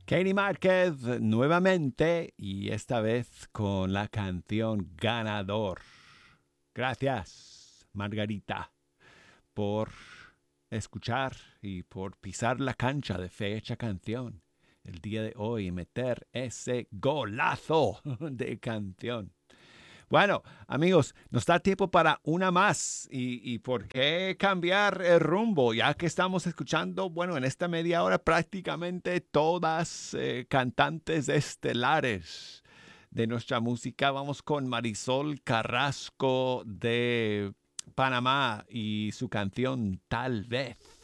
Katie Márquez nuevamente y esta vez con la canción Ganador. Gracias, Margarita, por escuchar y por pisar la cancha de Fecha Canción el día de hoy y meter ese golazo de canción. Bueno, amigos, nos da tiempo para una más. ¿Y por qué cambiar el rumbo? Ya que estamos escuchando, bueno, en esta media hora prácticamente todas cantantes estelares de nuestra música. Vamos con Marisol Carrasco de Panamá y su canción Tal vez.